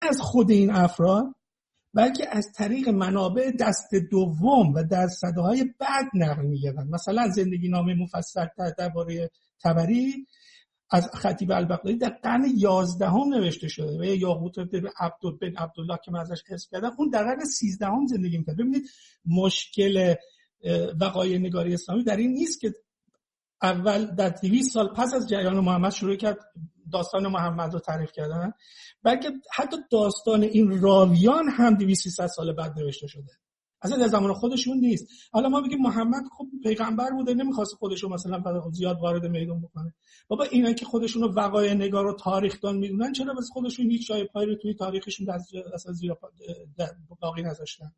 از خود این افراد، بلکه از طریق منابع دست دوم و در صداهای بعد نقل می‌گردند. مثلا زندگی نامه مفصل درباره طبری از خطیب البغدادی در قرن 11 نوشته شده و یاقوت بن عبدالله که من ازش حذف کردم اون در قرن 13 زندگی می‌کرد. ببینید مشکل وقایع نگاری اسلامی در این نیست که اول در 200 سال پس از جریان محمد شروع کرد داستان محمد رو تعریف کردن، بلکه حتی داستان این راویان هم 200-300 سال بعد نوشته شده، اصلا در زمان خودشون نیست. حالا ما بگیم محمد خب پیغمبر بوده، نمیخواست خودشو مثلا زیاد وارد میدان بکنه. بابا اینا که خودشون رو وقایع نگار و تاریخ دان میدونن، چرا واسه خودشون هیچ جای پای رو توی تاریخشون اصلا زیرا باقی نذاشتن؟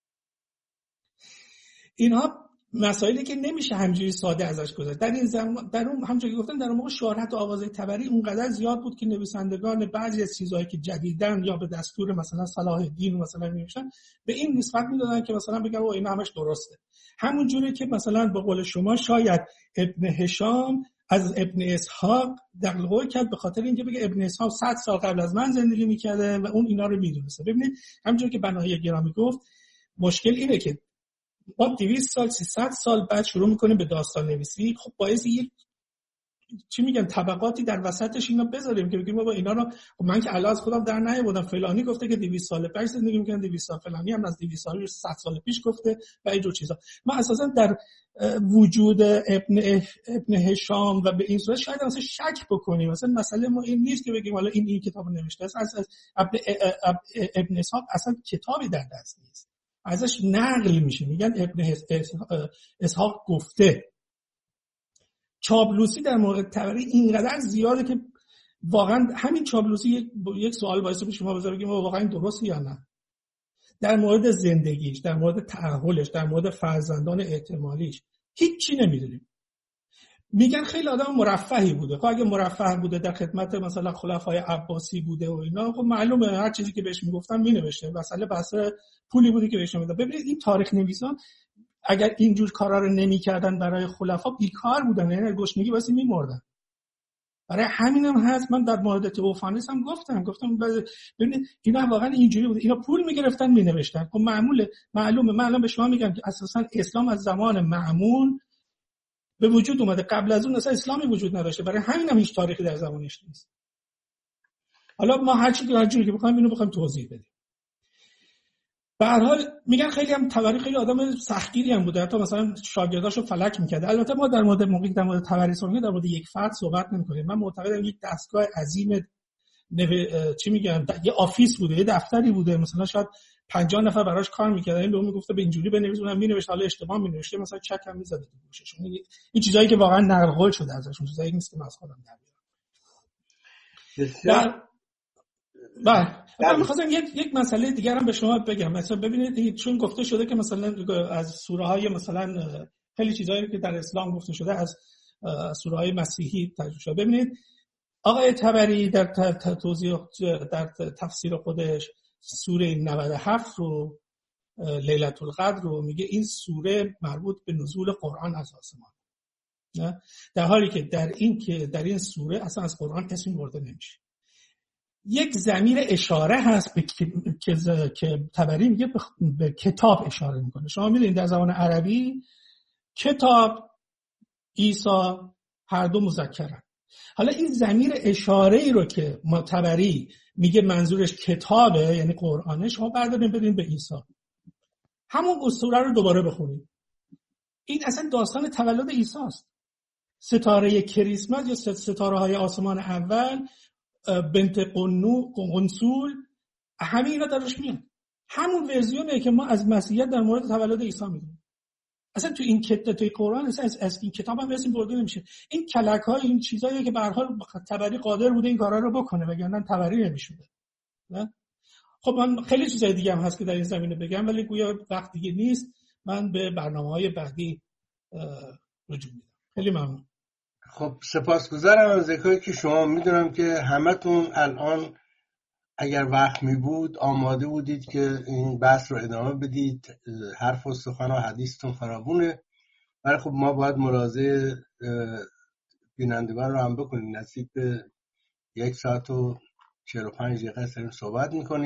اینها مسائلی که نمیشه همینجوری ساده ازش گذشت. در این زمان در اون همونجوری که گفتم در اون موقع شهرت و آوازه طبری اونقدر زیاد بود که نویسندگان بعضی از چیزایی که جدیدن یا به دستور مثلا صلاح الدین مثلا نمیشن به این نسبت میدادن که مثلا بگن او این همش درسته. همون جوری که مثلا به قول شما شاید ابن هشام از ابن اسحاق دقیقاً کرد به خاطر اینکه بگه ابن اسحاق 100 سال قبل از من زندگی میکرده و اون اینا رو میدونسته. ببینید همونجوری که بنایی گرامی گفت مشکل اینه که ما 200 سال 300 سال بعد شروع میکنیم به داستان نویسی. خب باعث یک چی میگن طبقاتی در وسطش اینا بذاریم که بگیم بابا اینا رو خب من که الان از خودم در نیاوردم، فلانی گفته که 200 سال پیش زندگی میکنن 200 سال، فلانی هم از 200 سال 100 سال پیش گفته و این جور چیزا. ما اساسا در وجود ابن هشام و به این صورت شاید مثلا شک بکنیم. مثلا مسئله ما این نیست که بگیم حالا این کتابو نوشته است. از ابن اسحاق اصلا کتابی در دست نیست، ازش نقل میشه، میگن ابن اسحاق گفته. چاپلوسی در مورد طبری اینقدر زیاده که واقعا همین چاپلوسی یک سوال باعث میشه شما بذاره بگیم واقعا درسته یا نه. در مورد زندگیش، در مورد تأهلش، در مورد فرزندان احتمالیش هیچی نمیدونیم. میگن خیلی آدم مرفهی بوده. خب اگه مرفه بوده در خدمت مثلا خلفای عباسی بوده و اینا، خب معلومه هر چیزی که بهش میگفتن مینوشته. مثلا بحث پولی بوده که بهش میداد. ببینید این تاریخ نویسان اگر اینجور کارا رو نمی‌کردن برای خلفا بیکار بودن، یعنی گشنگی واسه می‌مردن. برای همینم هست من در مورد توفانیس هم گفتم ببینید اینا واقعا اینجوری بود، اینا پول می‌گرفتن مینوشتن. خب معلومه من الان به شما میگم که اساسا اسلام از زمان مأمون به وجود اومده، قبل از اون اصلا اسلامی وجود نداشته، برای همینم هیچ تاریخی در زمانش نیست. حالا ما هر جوری که بخوایم اینو بخوایم توضیح بدیم. به هر حال میگن خیلی هم طبری خیلی آدم سختگیری هم بوده، حتی مثلا شاگرداشو فلک میکرده. البته ما در مورد طبری صحبت در مورد یک فرد صحبت نمی‌کنیم. من معتقدم یک دستگاه عظیم چی میگن یه آفیس بوده، یه دفتری بوده، مثلا شاید 50 نفر براش کار میکردن، این به اون میگفته به اینجوری بنویس، اونم مینوشت، حالا اشتباه مینوشته، مثلا چک هم میزده تو گوشش. این چیزایی که واقعا نقل قول شده ازشون، چیزایی نیست که من از خودم در بیارم. من می‌خواستم یک مسئله دیگر هم به شما بگم. مثلا ببینید چون گفته شده که مثلا از سوره‌های مثلا خیلی چیزایی که در اسلام گفته شده از سوره‌های مسیحی ترجمه شده. ببینید آقای طبری در توضیح در تفسیر خودش سوره 97 رو لیلة القدر رو میگه این سوره مربوط به نزول قرآن از آسمان، نه در حالی که در این سوره اصلا از قرآن اسمی برده نمیشه. یک ضمیر اشاره هست که طبری میگه به کتاب اشاره میکنه. شما میدونید در زبان عربی کتاب عیسی هر دو مذکرن. حالا این ضمیر اشاره ای رو که طبری میگه منظورش کتابه یعنی قرآنه، شما بردارین بدین به عیسی، همون سوره رو دوباره بخونید. این اصلا داستان تولد عیسی است. ستاره کریسمس یا ستاره های آسمان اول، بنت قنسول، همه اینا درش میاد. همون ورژنیه که ما از مسیحیت در مورد تولد عیسی میگیم. اصلا تو این توی قرآن اصلا از این کتاب هم اسم برده نمیشه. این کلک‌ها، این چیزایی که به هر حال طبری قادر بوده این کارا رو بکنه، وگرنه طبری نمیشده. نه؟ خب من خیلی چیزای دیگه هم هست که در این زمینه بگم، ولی گویا وقت دیگه نیست. من به برنامه‌های بعدی رجوع میدم. خیلی ممنون. خب سپاسگزارم از ذکری که شما میدونم که همتون الان اگر وقت می بود آماده بودید که این بحث رو ادامه بدید، حرف و سخن و حدیثتون فراوونه، ولی خب ما باید ملاحظه بینندگان رو هم بکنیم. نزدیک به 1 ساعت و 45 دقیقه صحبت میکنیم.